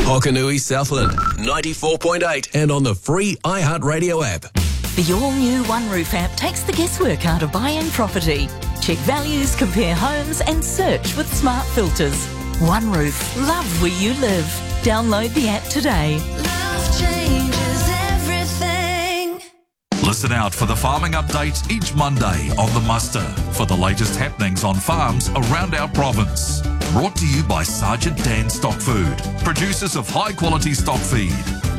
Hokanui Southland, 94.8 and on the free iHeartRadio app. The all-new One Roof app takes the guesswork out of buying property. Check values, compare homes and search with smart filters. One Roof, love where you live. Download the app today. Love changes everything. Listen out for the farming updates each Monday on The Muster for the latest happenings on farms around our province. Brought to you by Sergeant Dan Stock Food, producers of high-quality stock feed.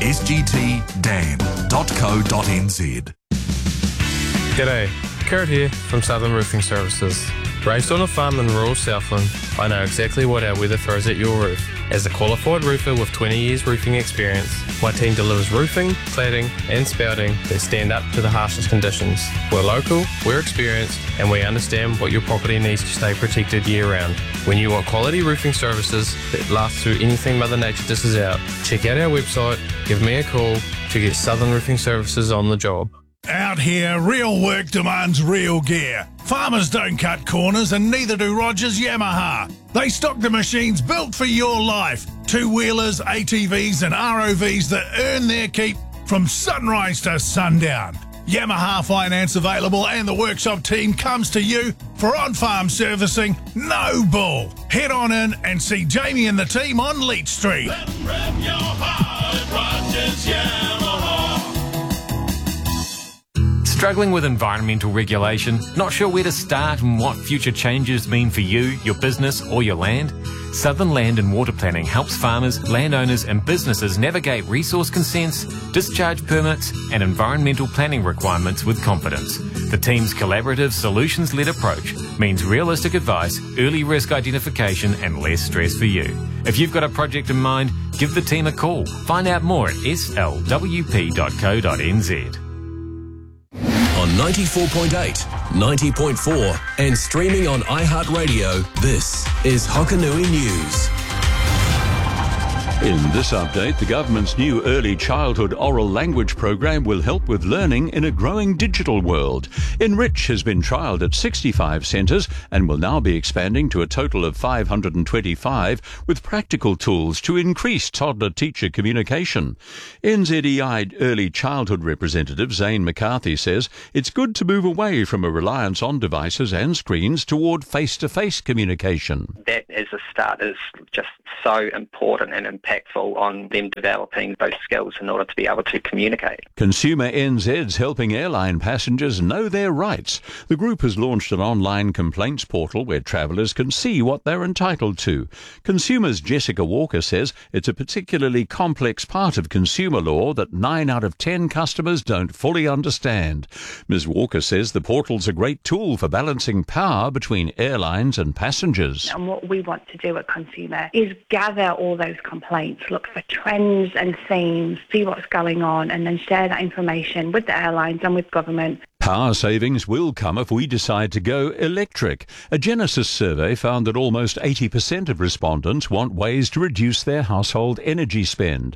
sgtdan.co.nz. G'day, Kurt here from Southern Roofing Services. Raised on a farm in rural Southland, I know exactly what our weather throws at your roof. As a qualified roofer with 20 years roofing experience, my team delivers roofing, cladding and spouting that stand up to the harshest conditions. We're local, we're experienced and we understand what your property needs to stay protected year round. When you want quality roofing services that last through anything Mother Nature dishes out, check out our website, give me a call to get Southern Roofing Services on the job. Out here, real work demands real gear. Farmers don't cut corners and neither do Rogers Yamaha. They stock the machines built for your life. Two-wheelers, ATVs and ROVs that earn their keep from sunrise to sundown. Yamaha finance available and the workshop team comes to you for on-farm servicing, no bull. Head on in and see Jamie and the team on Leach Street. Let's rev your heart at Rogers Yamaha. Struggling with environmental regulation? Not sure where to start and what future changes mean for you, your business or your land? Southern Land and Water Planning helps farmers, landowners and businesses navigate resource consents, discharge permits and environmental planning requirements with confidence. The team's collaborative, solutions-led approach means realistic advice, early risk identification and less stress for you. If you've got a project in mind, give the team a call. Find out more at slwp.co.nz. On 94.8, 90.4 and streaming on iHeartRadio, this is Hokanui News. In this update, the government's new early childhood oral language program will help with learning in a growing digital world. Enrich has been trialled at 65 centres and will now be expanding to a total of 525 with practical tools to increase toddler-teacher communication. NZEI early childhood representative Zane McCarthy says it's good to move away from a reliance on devices and screens toward face-to-face communication. That as a start is just so important and impactful on them developing those skills in order to be able to communicate. Consumer NZ's helping airline passengers know their rights. The group has launched an online complaints portal where travellers can see what they're entitled to. Consumers Jessica Walker says it's a particularly complex part of consumer law that 9 out of 10 customers don't fully understand. Ms. Walker says the portal's a great tool for balancing power between airlines and passengers. And what we want to do at Consumer is gather all those complaints, look for trends and themes, see what's going on, and then share that information with the airlines and with government. Power savings will come if we decide to go electric. A Genesis survey found that almost 80% of respondents want ways to reduce their household energy spend.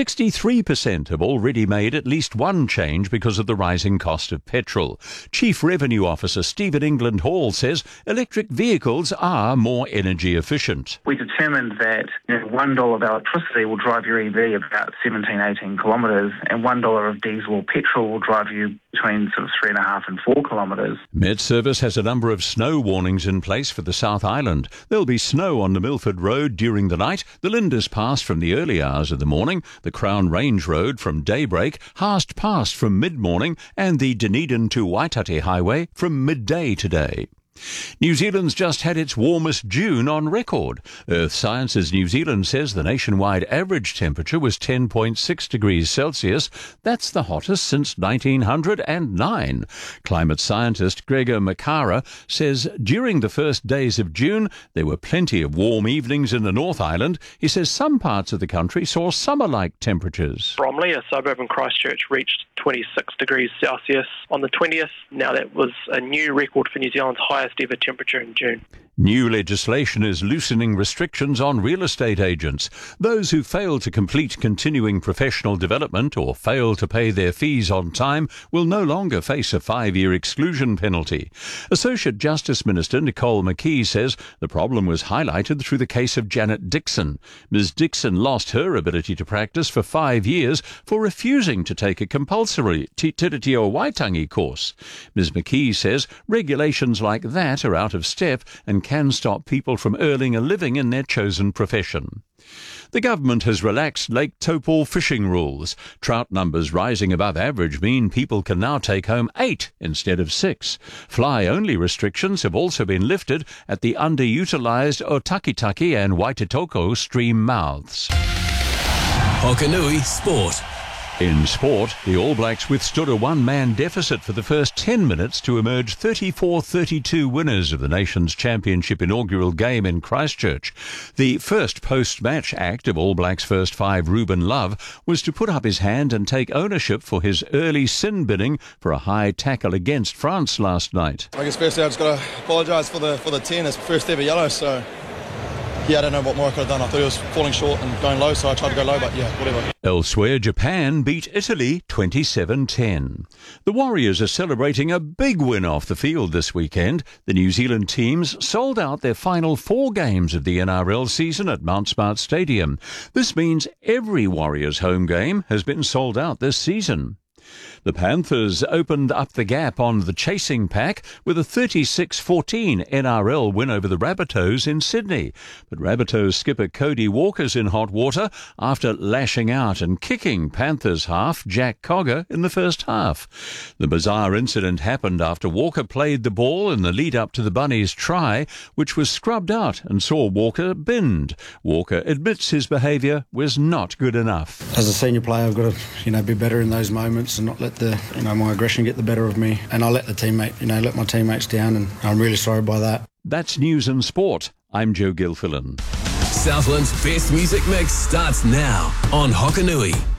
63% have already made at least one change because of the rising cost of petrol. Chief Revenue Officer Stephen England Hall says electric vehicles are more energy efficient. We determined that $1 of electricity will drive your EV about 17-18 kilometres and $1 of diesel or petrol will drive you between sort of 3.5 and 4 kilometres. Met Service has a number of snow warnings in place for the South Island. There'll be snow on the Milford Road during the night, the Linders Pass from the early hours of the morning, the Crown Range Road from daybreak, Haast Pass from mid-morning and the Dunedin to Waitate Highway from midday today. New Zealand's just had its warmest June on record. Earth Sciences New Zealand says the nationwide average temperature was 10.6 degrees Celsius. That's the hottest since 1909. Climate scientist Gregor Makara says during the first days of June there were plenty of warm evenings in the North Island. He says some parts of the country saw summer-like temperatures. Bromley, a suburb in Christchurch, reached 26 degrees Celsius on the 20th. Now that was a new record for New Zealand's highest ever temperature in June. New legislation is loosening restrictions on real estate agents. Those who fail to complete continuing professional development or fail to pay their fees on time will no longer face a 5-year exclusion penalty. Associate Justice Minister Nicole McKee says the problem was highlighted through the case of Janet Dixon. Ms Dixon lost her ability to practice for 5 years for refusing to take a compulsory Te Tiritio Waitangi course. Ms McKee says regulations like that are out of step and can stop people from earning a living in their chosen profession. The government has relaxed Lake Taupō fishing rules. Trout numbers rising above average mean people can now take home 8 instead of 6. Fly-only restrictions have also been lifted at the underutilised Otakitaki and Waititoko stream mouths. Hokanui Sport. In sport, the All Blacks withstood a one-man deficit for the first 10 minutes to emerge 34-32 winners of the nation's championship inaugural game in Christchurch. The first post-match act of All Blacks first 5, Ruben Love, was to put up his hand and take ownership for his early sin binning for a high tackle against France last night. I guess firstly I've just got to apologise for the 10. It's first ever yellow, so yeah, I don't know what more I could have done. I thought he was falling short and going low, so I tried to go low, but yeah, whatever. Elsewhere, Japan beat Italy 27-10. The Warriors are celebrating a big win off the field this weekend. The New Zealand teams sold out their final 4 games of the NRL season at Mount Smart Stadium. This means every Warriors home game has been sold out this season. The Panthers opened up the gap on the chasing pack with a 36-14 NRL win over the Rabbitohs in Sydney. But Rabbitohs skipper Cody Walker's in hot water after lashing out and kicking Panthers half Jack Cogger in the first half. The bizarre incident happened after Walker played the ball in the lead-up to the Bunnies' try, which was scrubbed out and saw Walker binned. Walker admits his behaviour was not good enough. As a senior player, I've got to, be better in those moments and not let my aggression get the better of me. And I let my teammates down, and I'm really sorry by that. That's News and Sport. I'm Joe Gilfillan. Southland's best music mix starts now on Hokanui.